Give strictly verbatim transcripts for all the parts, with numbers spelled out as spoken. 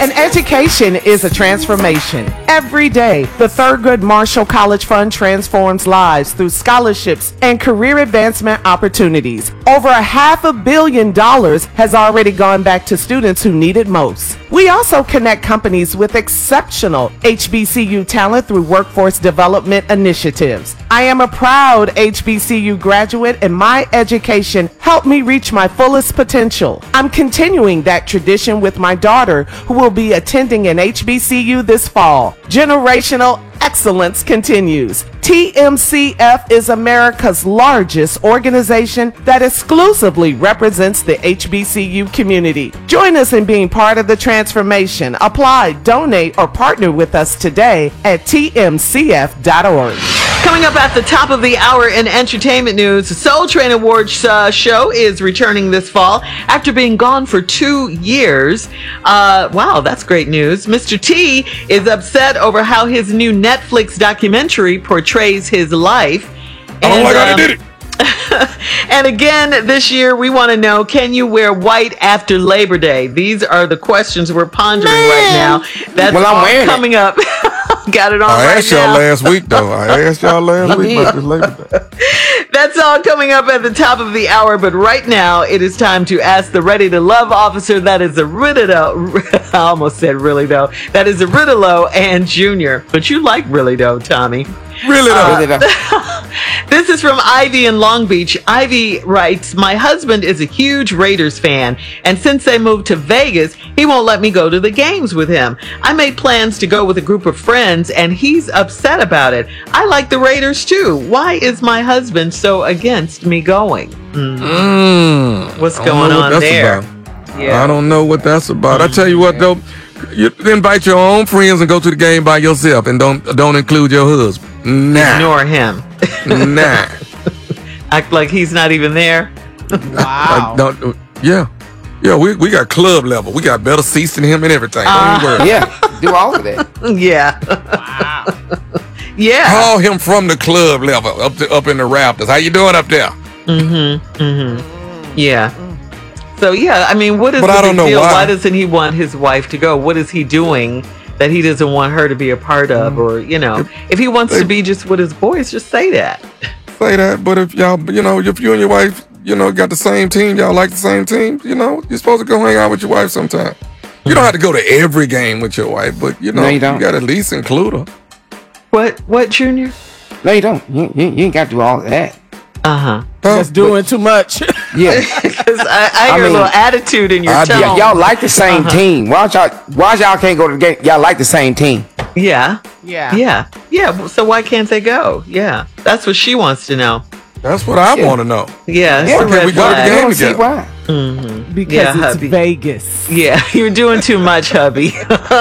An education is a transformation. Every day, the Thurgood Marshall College Fund transforms lives through scholarships and career advancement opportunities. Over a half a billion dollars has already gone back to students who need it most. We also connect companies with exceptional H B C U talent through workforce development initiatives. I am a proud H B C U graduate, and my education helped me reach my fullest potential. I'm continuing that tradition with my daughter, who will be attending an H B C U this fall. Generational excellence continues. T M C F is America's largest organization that exclusively represents the H B C U community. Join us in being part of the transformation. Apply, donate, or partner with us today at T M C F dot org. Coming up at the top of the hour in entertainment news, the Soul Train Awards uh, show is returning this fall after being gone for two years. Uh, wow, that's great news. Mister T is upset over how his new Netflix documentary portrays his life. I don't And, like how um, they did it. And again, this year, we want to know, can you wear white after Labor Day? These are the questions we're pondering right now. That's Well, I'm all wearing it. coming up. Got it on I right asked y'all now. last week, though. I asked y'all last week about this Labor Day. That's all coming up at the top of the hour, but right now it is time to ask the Ready to Love officer. That is a Riddle. I almost said really though. That is a Riddle and Junior. But you like really though, Tommy. Really, though. Really, though. This is from Ivy in Long Beach. Ivy writes, my husband is a huge Raiders fan, and since they moved to Vegas, he won't let me go to the games with him. I made plans to go with a group of friends, and he's upset about it. I like the Raiders too. Why is my husband so against me going? Mm. Mm, What's I don't going know what on that's there? about. I don't know what that's about. I tell you what, though, you invite your own friends and go to the game by yourself, and don't don't include your husband. Nah, Ignore him. nah. Act like he's not even there. Wow. I don't, yeah, yeah. We we got club level. We got better seats than him and everything. Don't even worry. Yeah, do all of that. Yeah. Wow. Yeah. Call him from the club level up to, up in the Raptors. How you doing up there? Mm-hmm. Mm-hmm. Yeah. So yeah, I mean, what is But the I don't big know deal? why. Why doesn't he want his wife to go? What is he doing that he doesn't want her to be a part of? Or, you know, if he wants to be just with his boys, just say that. Say that, but if y'all, you know, if you and your wife, you know, got the same team, y'all like the same team, you know, you're supposed to go hang out with your wife sometime. You don't have to go to every game with your wife, but you know, No, you you, don't. got to at least include her. What? What, Junior? No, you don't. You, you, you ain't got to do all of that. Uh-huh. Just doing too much. Yeah. Because I, I I hear a mean, little attitude in your I- tone. Yeah, y'all like the same Uh-huh. team. Why don't y'all? Why y'all can't go to the game? Y'all like the same team. Yeah. Yeah. Yeah. Yeah. So why can't they go? Yeah. That's what she wants to know. That's what I Yeah. want to know. Yeah. It's Yeah, a okay, red we go to the flag. I game don't see together. why. Mm-hmm. Because Yeah, it's hubby. Vegas. Yeah, you're doing too much, hubby.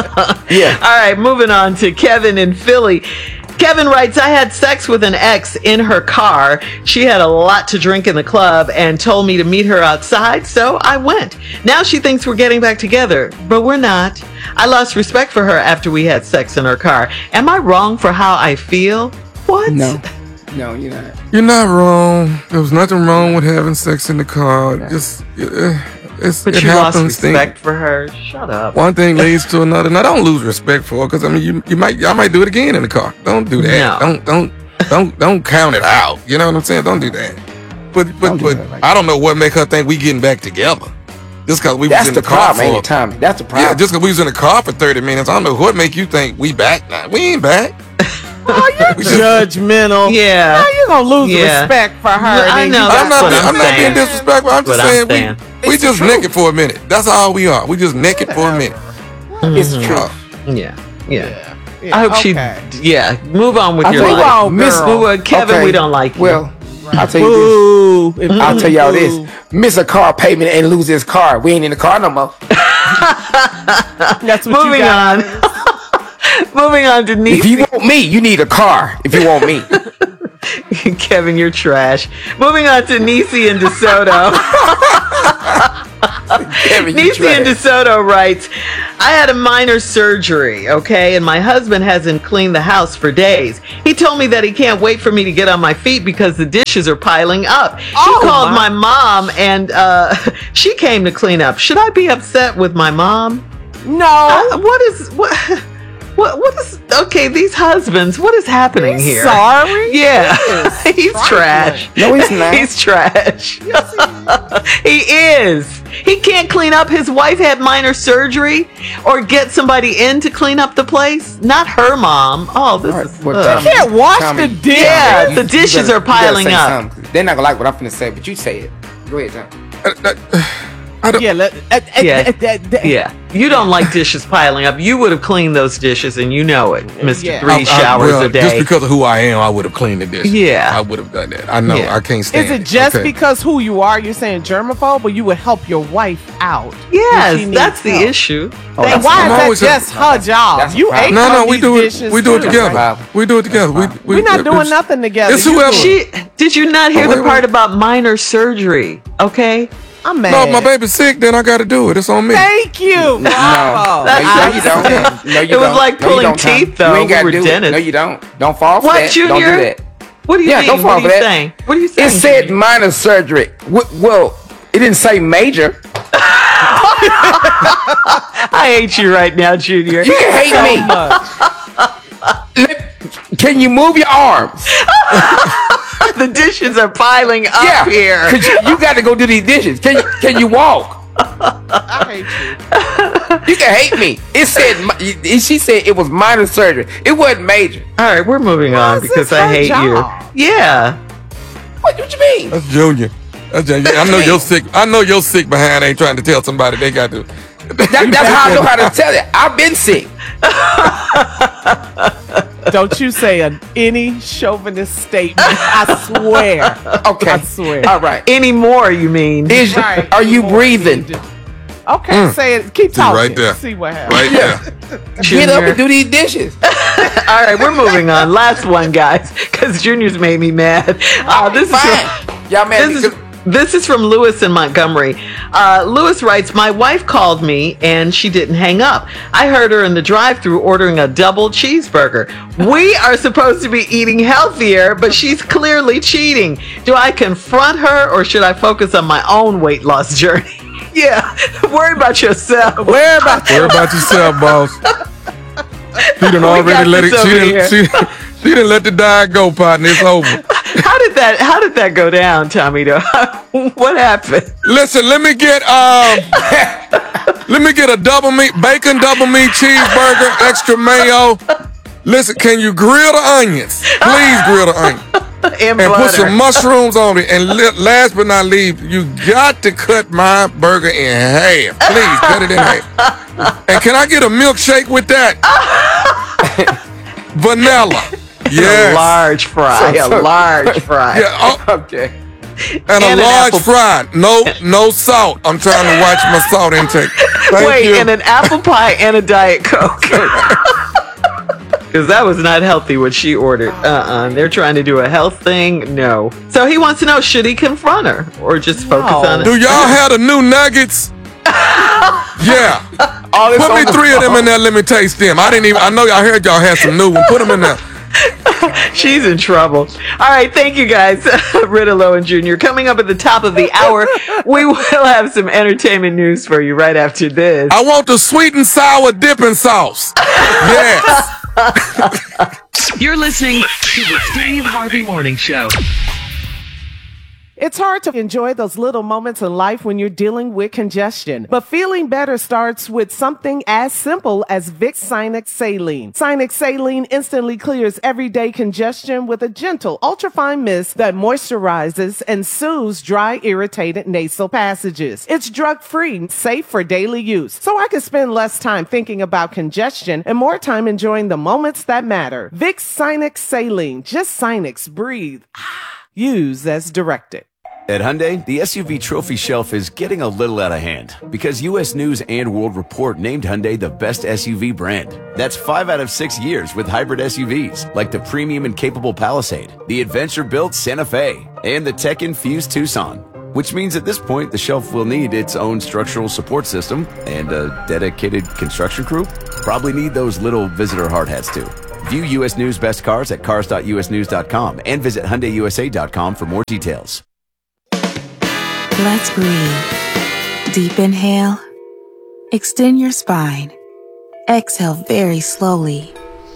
Yeah. All right, moving on to Kevin in Philly. Kevin writes, I had sex with an ex in her car. She had a lot to drink in the club and told me to meet her outside, so I went. Now she thinks we're getting back together, but we're not. I lost respect for her after we had sex in her car. Am I wrong for how I feel? What? No, no, you're not. You're not wrong. There was nothing wrong with having sex in the car. Just, uh, it's, But it you lost happens. Thing- respect for her? Shut up. One thing leads to another. Now, don't lose respect for her, because I mean, you you might y'all might do it again in the car. Don't do that. No. Don't don't don't don't count it out. You know what I'm saying? Don't do that. But but Don't do but that like I don't know what make her think we getting back together. Just because we was That's in the the, car problem, ain't for it, Tommy? That's the yeah, problem. just because we was in the car for thirty minutes. I don't know what make you think we back now. We ain't back. Oh, you're We just- judgmental. Yeah. How you gonna lose Yeah. respect for her? Well, I and know, you that's I'm not. what being- I'm I'm not being saying. disrespectful. I'm just What I'm saying, saying. we we just naked for a minute. That's all we are. We just naked for a minute. It's true. Uh, Yeah. Yeah. Yeah, I hope okay. she. Yeah. Move on with I your think- life. Wow, Miss- girl. Move on, Kevin. Okay, We don't like you. Well, I'll tell you Boo. If this. I'll you tell y'all boo. this. Miss a car payment and lose his car. We ain't in the car no more. That's what Moving you got. on. Moving on to If Niecy. you want me, you need a car. If you want me. Kevin, you're trash. Moving on to Niecy and DeSoto. Kevin, you Niecy and trash. DeSoto writes, I had a minor surgery, okay, and my husband hasn't cleaned the house for days. He told me that he can't wait for me to get on my feet because the dishes are piling up. He Oh, called my- my mom and uh, she came to clean up. Should I be upset with my mom? No. Uh, what is what? What what is okay? These husbands, what is happening He's here? sorry. Yeah, He is. he's trash. No, he's not. He's trash. He is. He can't clean up. His wife had minor surgery, or get somebody in to clean up the place. Not her mom. Oh, this All right, is. well, ugh. You can't wash Tommy, the dish. Yeah, you- the you dishes better- are you better piling say up. something. They're not gonna like what I'm finna say, but you say it. Go ahead, Tom. Uh, uh, I don't, Yeah, let, uh, uh, Yeah. uh, uh, uh, Yeah, you don't like dishes piling up. You would have cleaned those dishes, and you know it, Mister Yeah. Three I- I- showers well, a day. Just because of who I am, I would have cleaned the dish. Yeah. I would have done that. I know. Yeah. I can't stand Is it just okay. because who you are? You're saying germaphobe, or you would help your wife out? when she Yes, needs that's the help? issue. Oh, And that's why I'm is always that a- just her job? that's a You problem. ate No, no, on we these do it. dishes We do it too. together. problem. We do it together. We, we, We're not doing it's- nothing together. It's You whoever. do it. She did you not hear Oh, the wait, part wait. about minor surgery? Okay, I'm mad. No, if my baby's sick, then I got to do it. It's on me. Thank you. No, no, Bravo. no, you, no, you don't. No, you It was don't. like No, you pulling don't, Tom. teeth, though. You ain't We got were to do dentists. it. No, you don't. Don't fall for What, that. Don't Junior? do that. what do you Yeah, mean? don't What fall are for you that. saying? What are you It saying? said Junior? minor surgery. W- Well, it didn't say major. I hate you right now, Junior. You can hate me. Let- Can you move your arms? The dishes are piling up Yeah, here. 'cause you, you got to go do these dishes. Can you? Can you walk? I hate you. You can hate me. It said mi- it- she said it was minor surgery. It wasn't major. All right, we're moving Why on is because this I her hate job? you. Yeah. What, what you mean? That's Junior. That's Junior. I know you're sick. I know you're sick behind ain't trying to tell somebody they got to. That, that's how I know how to tell it. I've been sick. Don't you say an, any chauvinist statement. I swear. Okay. I swear. All right. Anymore, you mean? Is, Right. Are you breathing? Okay, say it. Keep See, talking. right there. See what happens. Right there. Get up Junior. and do these dishes. All right, we're moving on. Last one, guys, because Junior's made me mad. Uh, this is Fine. Y'all man. this is this is from Lewis in Montgomery. Uh, Lewis writes, "My wife called me and she didn't hang up. I heard her in the drive-thru ordering a double cheeseburger. We are supposed to be eating healthier, but she's clearly cheating. Do I confront her or should I focus on my own weight loss journey?" Yeah, worry about yourself. Where about Worry about yourself, boss. She done got already let it. this She over didn't. She, she didn't let the die go, partner. It's over. How did that? How did that go down, Tomito? What happened? Listen, let me get um, let me get a double meat bacon double meat cheeseburger, extra mayo. Listen, can you grill the onions? Please grill the onions. And, And butter. put some mushrooms on it. And li- last but not least, you got to cut my burger in half. Please cut it in half. And can I get a milkshake with that? Vanilla. A Yes. large fry. So- so- a large fry. Yeah. Oh, Okay. and a And an large apple- fry. No, no salt. I'm trying to watch my salt intake. Thank Wait, you. and an apple pie and a Diet Coke. Because that was not healthy what she ordered. Uh-uh. They're trying to do a health thing. No. So he wants to know, should he confront her or just focus No. on Do it? y'all have the new nuggets? Yeah. All this Put on me the three of them phone. in there. Let me taste them. I didn't even. I know y'all heard y'all had some new ones. Put them in there. She's in trouble. All right, thank you guys, Rita Lowen Junior Coming up at the top of the hour, we will have some entertainment news for you right after this. I want the sweet and sour dipping sauce. Yes. You're listening to the Steve Harvey Morning Show. It's hard to enjoy those little moments in life when you're dealing with congestion. But feeling better starts with something as simple as Vicks Sinex Saline. Sinex Saline instantly clears everyday congestion with a gentle, ultrafine mist that moisturizes and soothes dry, irritated nasal passages. It's drug-free, safe for daily use, so I can spend less time thinking about congestion and more time enjoying the moments that matter. Vicks Sinex Saline. Just Sinex. Breathe. Use as directed. At Hyundai, the S U V trophy shelf is getting a little out of hand because U S News and World Report named Hyundai the best S U V brand. That's five out of six years with hybrid S U Vs like the premium and capable Palisade, the adventure-built Santa Fe, and the tech-infused Tucson. Which means at this point, the shelf will need its own structural support system and a dedicated construction crew. Probably need those little visitor hard hats too. View U S News Best Cars at cars dot u s news dot com and visit hyundai u s a dot com for more details. Let's breathe. Deep inhale. Extend your spine. Exhale very slowly.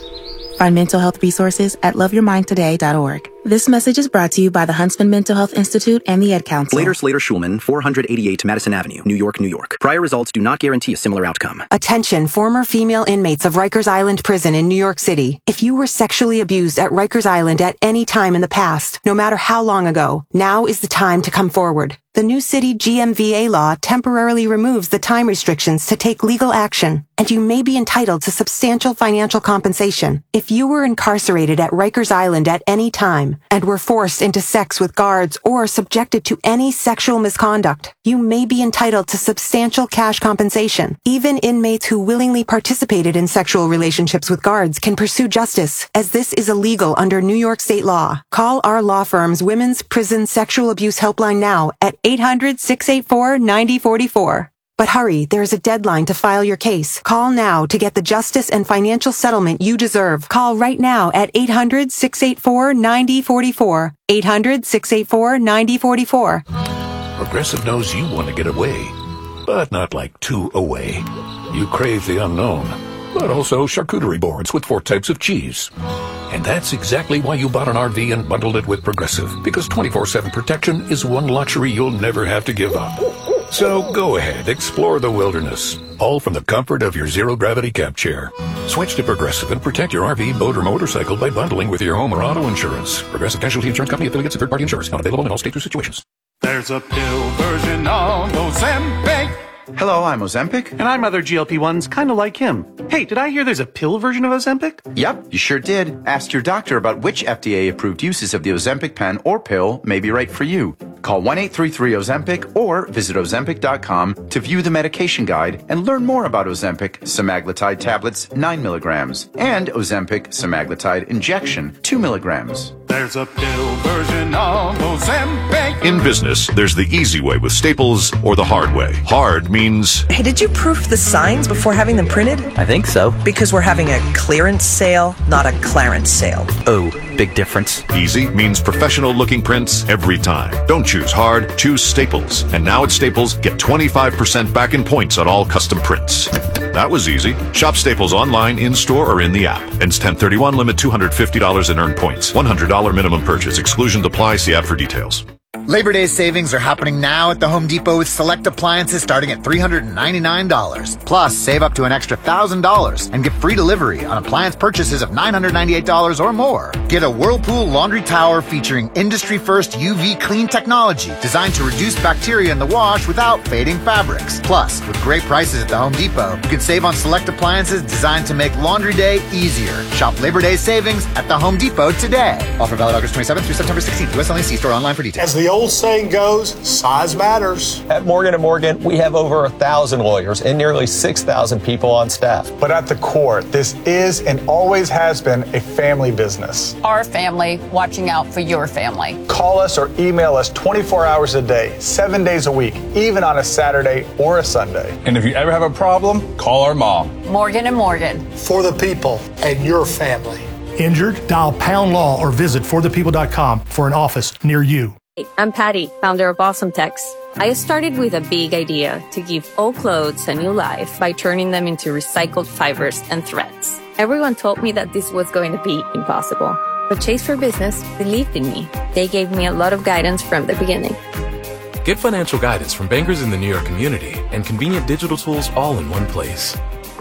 Find mental health resources at love your mind today dot org. This message is brought to you by the Huntsman Mental Health Institute and the Ed Council. Slater Slater Schulman, four eighty-eight Madison Avenue, New York, New York. Prior results do not guarantee a similar outcome. Attention, former female inmates of Rikers Island Prison in New York City. If you were sexually abused at Rikers Island at any time in the past, no matter how long ago, now is the time to come forward. The new city G M V A law temporarily removes the time restrictions to take legal action, and you may be entitled to substantial financial compensation. If you were incarcerated at Rikers Island at any time and were forced into sex with guards or subjected to any sexual misconduct, you may be entitled to substantial cash compensation. Even inmates who willingly participated in sexual relationships with guards can pursue justice, as this is illegal under New York state law. Call our law firm's Women's Prison Sexual Abuse Helpline now at eight hundred, six eight four, nine zero four four. But hurry, there is a deadline to file your case. Call now to get the justice and financial settlement you deserve. Call right now at eight hundred, six eight four, nine zero four four. eight hundred, six eight four, nine zero four four. Progressive knows you want to get away, but not like too away. You crave the unknown, but also charcuterie boards with four types of cheese. And that's exactly why you bought an R V and bundled it with Progressive, because twenty-four seven protection is one luxury you'll never have to give up. So go ahead, explore the wilderness, all from the comfort of your zero-gravity camp chair. Switch to Progressive and protect your R V, boat, or motorcycle by bundling with your home or auto insurance. Progressive Casualty Insurance Company, affiliates, and third-party insurance. Not available in all states or situations. There's a pill version of Ozempic. Hello, I'm Ozempic. And I'm other G L P ones kind of like him. Hey, did I hear there's a pill version of Ozempic? Yep, you sure did. Ask your doctor about which F D A-approved uses of the Ozempic pen or pill may be right for you. Call one eight three three Ozempic or visit Ozempic dot com to view the medication guide and learn more about Ozempic semaglutide tablets nine milligrams and Ozempic semaglutide injection two milligrams. There's a pill version of Ozempic. In business, there's the easy way with Staples or the hard way. Hard means... Hey, did you proof the signs before having them printed? I think so. Because we're having a clearance sale, not a clarence sale. Oh, big difference. Easy means professional-looking prints every time. Don't choose hard, choose Staples. And now at Staples, get twenty-five percent back in points on all custom prints. That was easy. Shop Staples online, in-store, or in the app. Ends ten thirty-one, limit two hundred fifty dollars in earned points. one hundred dollars minimum purchase. Exclusions apply. See app for details. Labor Day savings are happening now at the Home Depot with select appliances starting at three hundred ninety-nine dollars. Plus, save up to an extra one thousand dollars and get free delivery on appliance purchases of nine hundred ninety-eight dollars or more. Get a Whirlpool laundry tower featuring industry-first U V clean technology designed to reduce bacteria in the wash without fading fabrics. Plus, with great prices at the Home Depot, you can save on select appliances designed to make laundry day easier. Shop Labor Day savings at the Home Depot today. Offer valid August twenty-seventh through September sixteenth. U S only. See store online for details. As the old saying goes, size matters. At Morgan and Morgan, we have over a thousand lawyers and nearly six thousand people on staff. But at the core, this is and always has been a family business. Our family watching out for your family. Call us or email us twenty-four hours a day, seven days a week, even on a Saturday or a Sunday. And if you ever have a problem, call our mom. Morgan and Morgan. For the people and your family. Injured? Dial Pound Law or visit for the people dot com for an office near you. I'm Patty, founder of Awesome Tex. I started with a big idea to give old clothes a new life by turning them into recycled fibers and threads. Everyone told me that this was going to be impossible, but Chase for Business believed in me. They gave me a lot of guidance from the beginning. Get financial guidance from bankers in the New York community and convenient digital tools all in one place.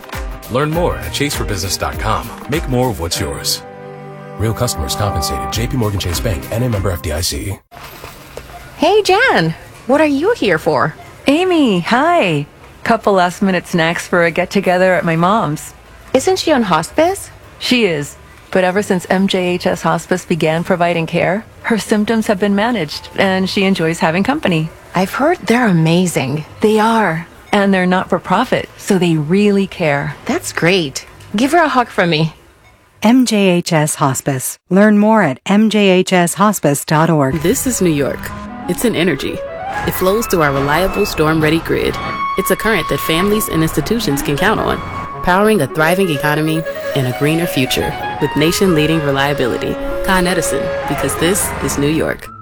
Learn more at chase for business dot com. Make more of what's yours. Real customers compensated. J P Morgan Chase Bank, N A member F D I C. Hey, Jan. What are you here for? Amy, hi. Couple last minute snacks for a get together at my mom's. Isn't she on hospice? She is. But ever since M J H S Hospice began providing care, her symptoms have been managed and she enjoys having company. I've heard they're amazing. They are. And they're not for profit, so they really care. That's great. Give her a hug from me. M J H S Hospice. Learn more at m j h s hospice dot org. This is New York. It's an energy. It flows through our reliable storm-ready grid. It's a current that families and institutions can count on, powering a thriving economy and a greener future with nation-leading reliability. Con Edison, because this is New York.